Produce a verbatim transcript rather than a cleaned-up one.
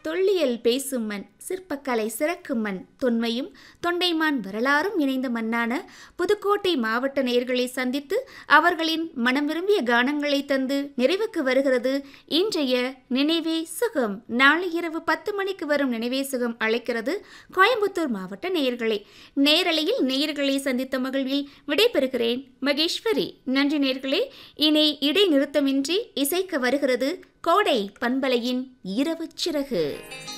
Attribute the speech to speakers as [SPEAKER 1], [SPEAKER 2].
[SPEAKER 1] தொல்லியல் பேசும் மண், சிற்பக்கலை சிறக்கும் மண், தொன்மையும் தொண்டைமான் வரலாறும் இணைந்த மண்ணான புதுக்கோட்டை மாவட்ட நேயர்களை சந்தித்து அவர்களின் மனம் விரும்பிய கானங்களை தந்து நிறைவுக்கு வருகிறது இன்றைய நினைவே சுகம். நாளை இரவு பத்து மணிக்கு வரும் நினைவே சுகம் அழைக்கிறது கோயம்புத்தூர் மாவட்ட நேயர்களை. நேரலையில் நேயர்களை சந்தித்த மகிழ்வில் விடைபெறுகிறேன் மகேஸ்வரி. நன்றி நேயர்களே. இனி இடைநிறுத்தமின்றி இசைக்க வருகிறது கோடை பண்பலையின் இரவு சிறகு.